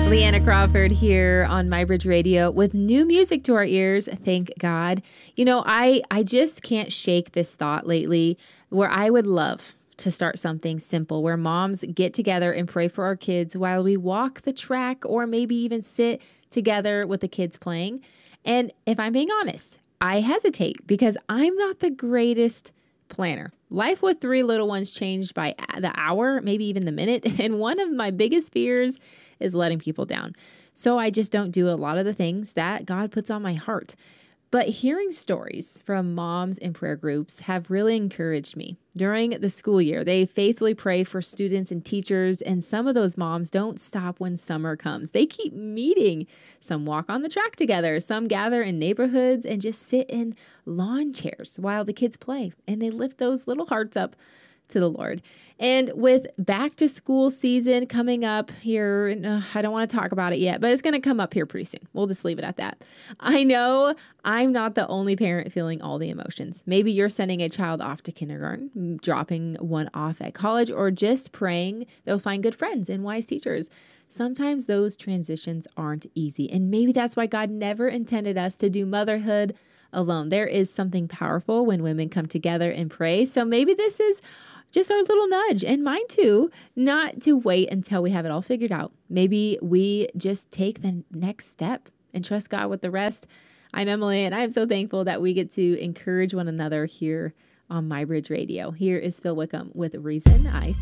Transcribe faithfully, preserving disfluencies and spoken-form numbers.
Leanna Crawford here on MyBridge Radio with new music to our ears. Thank God. You know, I, I just can't shake this thought lately where I would love to start something simple where moms get together and pray for our kids while we walk the track or maybe even sit together with the kids playing. And if I'm being honest, I hesitate because I'm not the greatest planner. Life with three little ones changed by the hour, maybe even the minute. And one of my biggest fears is letting people down. So I just don't do a lot of the things that God puts on my heart. But hearing stories from moms in prayer groups have really encouraged me. During the school year, they faithfully pray for students and teachers, and some of those moms don't stop when summer comes. They keep meeting. Some walk on the track together. Some gather in neighborhoods and just sit in lawn chairs while the kids play, and they lift those little hearts up to the Lord. And with back to school season coming up here, and uh, I don't want to talk about it yet, but it's going to come up here pretty soon. We'll just leave it at that. I know I'm not the only parent feeling all the emotions. Maybe you're sending a child off to kindergarten, dropping one off at college, or just praying they'll find good friends and wise teachers. Sometimes those transitions aren't easy. And maybe that's why God never intended us to do motherhood alone. There is something powerful when women come together and pray. So maybe this is just our little nudge, and mine too, not to wait until we have it all figured out. Maybe we just take the next step and trust God with the rest. I'm Emily, and I'm so thankful that we get to encourage one another here on MyBridge Radio. Here is Phil Wickham with Reason I